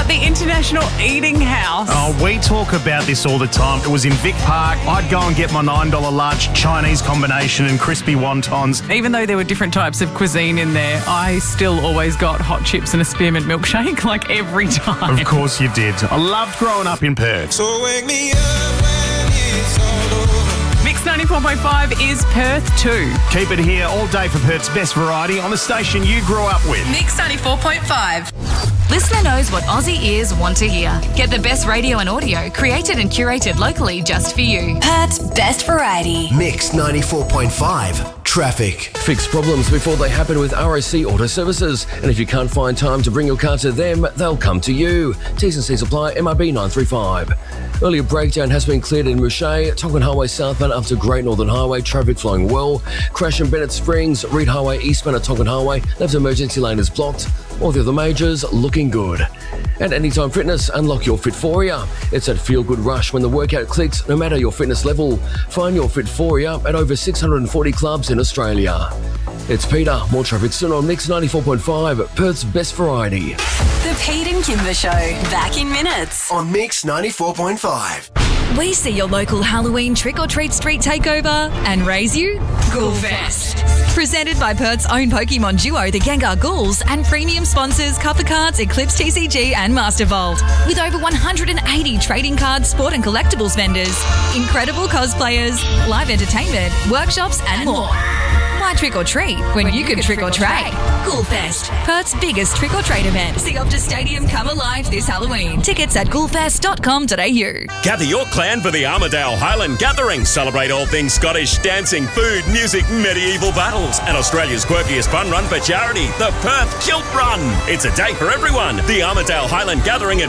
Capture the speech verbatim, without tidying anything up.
about the International Eating House? Oh, we talk about this all the time. It was in Vic Park. I'd go and get my nine dollar large Chinese combination and crispy wontons. Even though there were different types of cuisine in there, I still always got hot chips and a spearmint milkshake, like every time. Of course you did. I loved growing up in Perth. So wake me up when it's all over. Mix ninety-four point five is Perth too. Keep it here all day for Perth's best variety on the station you grew up with. Mix ninety-four point five. Listener knows what Aussie ears want to hear. Get the best radio and audio created and curated locally just for you. Perth's best variety. Mix ninety-four point five. Traffic. Fix problems before they happen with R S C Auto Services. And if you can't find time to bring your car to them, they'll come to you. T's and C's apply. M R B nine three five. Earlier breakdown has been cleared in Mouchet, Tonkin Highway southbound up to Great Northern Highway, traffic flowing well. Crash in Bennett Springs, Reed Highway eastbound at Tonkin Highway, left emergency lane is blocked. All the other majors looking good. At Anytime Fitness, unlock your Fitforia. It's that feel-good rush when the workout clicks, no matter your fitness level. Find your Fitforia at over six hundred forty clubs in Australia. It's Peter. More traffic soon on Mix ninety-four point five, Perth's best variety. The Pete and Kimber Show. Back in minutes. On Mix ninety-four point five. We see your local Halloween trick-or-treat street takeover and raise you Ghoulfest. Presented by Perth's own Pokemon duo, the Gengar Ghouls, and premium sponsors Copper Cards, Eclipse T C G and Mastervault. With over one hundred eighty trading cards, sport and collectibles vendors, incredible cosplayers, live entertainment, workshops and more. Why trick-or-treat when you can trick-or-trade? Ghoulfest, Perth's biggest trick-or-treat event. See Optus Stadium come alive this Halloween. Tickets at ghoulfest dot com dot a u. Gather your clan for the Armidale Highland Gathering. Celebrate all things Scottish, dancing, food, music, medieval battles, and Australia's quirkiest fun run for charity, the Perth Kilt Run. It's a day for everyone. The Armidale Highland Gathering at